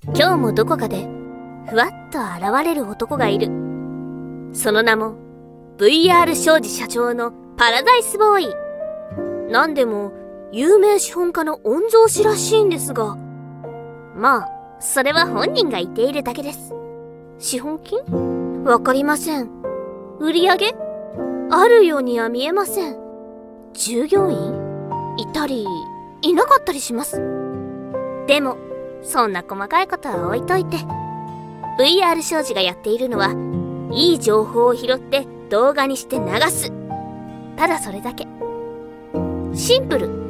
今日もどこかでふわっと現れる男がいる。その名も VR 商事社長のパラダイスボーイ。なんでも有名資本家の御曹司らしいんですが、まあそれは本人が言っているだけです。資本金？わかりません。売り上げ？あるようには見えません。従業員？いたりいなかったりします。でもそんな細かいことは置いといて、 VR 商事がやっているのはいい情報を拾って動画にして流す。ただそれだけ。シンプル。